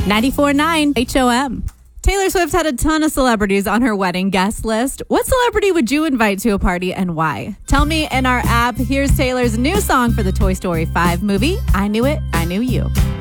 94.9 HOM. Taylor Swift had a ton of celebrities on her wedding guest list. What celebrity would you invite to a party and why? Tell me in our app. Here's Taylor's new song for the Toy Story 5 movie, I Knew It, I Knew You.